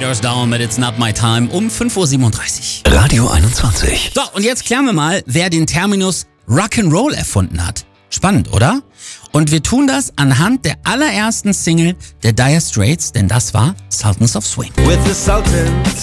Goes Down mit It's Not My Time um 5:37 Uhr. Radio 21. So, und jetzt klären wir mal, wer den Terminus Rock'n'Roll erfunden hat. Spannend, oder? Und wir tun das anhand der allerersten Single der Dire Straits, denn das war Sultans of Swing. With the Sultans,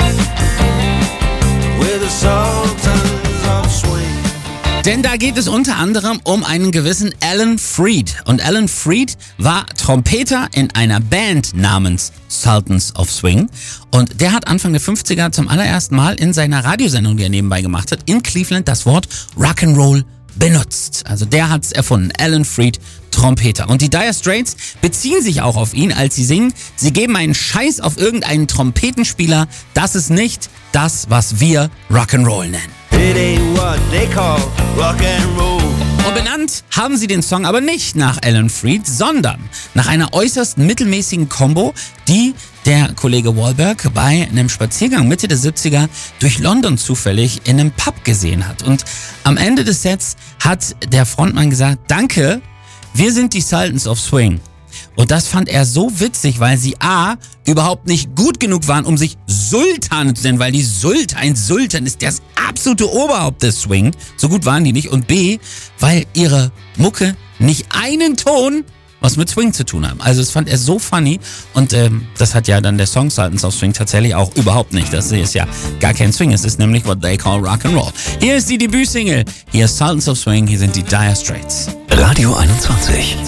with the Sultans of Swing. Denn da geht es unter anderem um einen gewissen Alan Freed. Und Alan Freed war Trompeter in einer Band namens Sultans of Swing. Und der hat Anfang der 50er zum allerersten Mal in seiner Radiosendung, die er nebenbei gemacht hat, in Cleveland das Wort Rock'n'Roll benutzt. Also der hat's erfunden. Alan Freed, Trompeter. Und die Dire Straits beziehen sich auch auf ihn, als sie singen, sie geben einen Scheiß auf irgendeinen Trompetenspieler. Das ist nicht das, was wir Rock'n'Roll nennen. It ain't what they call rock and roll. Und benannt haben sie den Song aber nicht nach Alan Freed, sondern nach einer äußerst mittelmäßigen Combo, die der Kollege Wahlberg bei einem Spaziergang Mitte der 70er durch London zufällig in einem Pub gesehen hat. Und am Ende des Sets hat der Frontmann gesagt, danke, wir sind die Sultans of Swing. Und das fand er so witzig, weil sie A, überhaupt nicht gut genug waren, um sich Sultane zu nennen, weil ein Sultan ist das absolute Oberhaupt des Swing. So gut waren die nicht. Und B, weil ihre Mucke nicht einen Ton was mit Swing zu tun haben. Also das fand er so funny und das hat ja dann der Song Sultans of Swing tatsächlich auch überhaupt nicht. Das ist ja gar kein Swing, es ist nämlich what they call Rock'n'Roll. Hier ist die Debütsingle, hier ist Sultans of Swing, hier sind die Dire Straits. Radio 21.